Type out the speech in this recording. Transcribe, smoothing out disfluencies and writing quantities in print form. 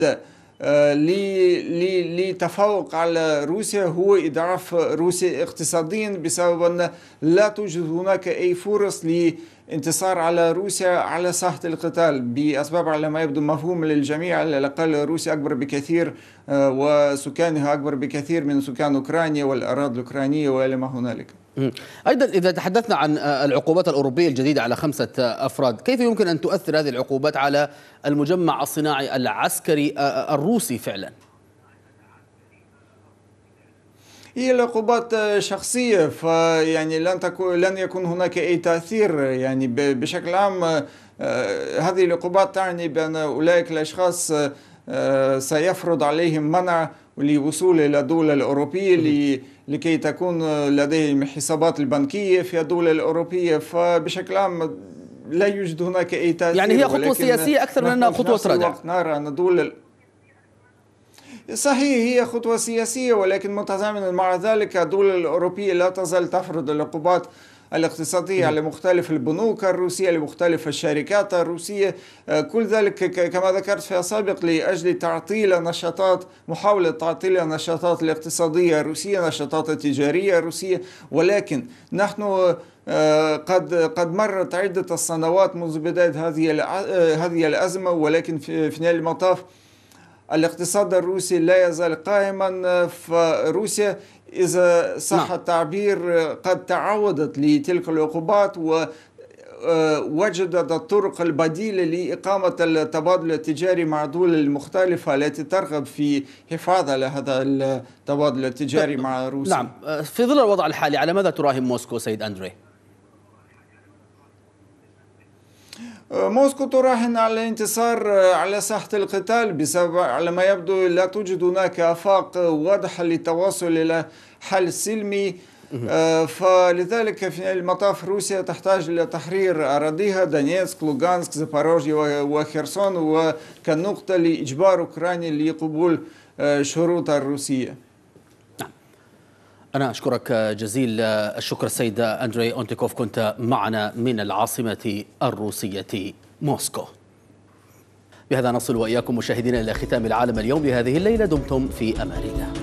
لتفوق على روسيا هو إضعاف روسيا اقتصاديا، بسبب أن لا توجد هناك أي فرص لانتصار على روسيا على ساحة القتال، بأسباب على ما يبدو مفهوم للجميع. على الأقل روسيا أكبر بكثير وسكانها أكبر بكثير من سكان أوكرانيا والأراضي الأوكرانية وإلى ما هنالك. أيضا إذا تحدثنا عن العقوبات الأوروبية الجديدة على 5 أفراد، كيف يمكن أن تؤثر هذه العقوبات على المجمع الصناعي العسكري الروسي فعلا؟ هي العقوبات شخصية، فيعني لن يكون هناك أي تأثير. يعني بشكل عام هذه العقوبات تعني بأن أولئك الأشخاص سيفرض عليهم منع للوصول إلى الدولة الأوروبية لكي تكون لديهم حسابات البنكية في الدولة الأوروبية. فبشكل عام لا يوجد هناك أي تأثير. يعني هي خطوة سياسية أكثر من أنها خطوة ردع. نرى أن الدولة صحيح هي خطوة سياسية، ولكن متزامنا مع ذلك الدول الأوروبية لا تزال تفرض العقوبات الاقتصادية على مختلف البنوك الروسية، لمختلف الشركات الروسية، كل ذلك كما ذكرت في السابق لأجل محاولة تعطيل النشاطات الاقتصادية الروسية، النشاطات التجارية الروسية. ولكن نحن قد مرت عدة سنوات منذ بداية هذه الأزمة، ولكن في نهاية المطاف الاقتصاد الروسي لا يزال قائما. فروسيا إذا صح التعبير قد تعودت لتلك العقوبات ووجدت الطرق البديلة لإقامة التبادل التجاري مع الدول المختلفة التي ترغب في حفاظ على هذا التبادل التجاري مع روسيا. نعم، في ظل الوضع الحالي على ماذا تراهن موسكو سيد أندري؟ موسكو تراهن على انتصار على ساحة القتال، بسبب على ما يبدو لا توجد هناك آفاق واضحة للتواصل إلى حل سلمي. فلذلك في المطاف روسيا تحتاج إلى تحرير أراضيها دونيتسك، لوغانسك، زاباروجيا وخيرسون، وكنقطة لإجبار أوكرانيا لقبول شروط الروسية. أنا أشكرك جزيل الشكر السيد أندري أونتيكوف، كنت معنا من العاصمة الروسية موسكو. بهذا نصل وإياكم مشاهدينا إلى ختام العالم اليوم لهذه الليلة. دمتم في أمان الله.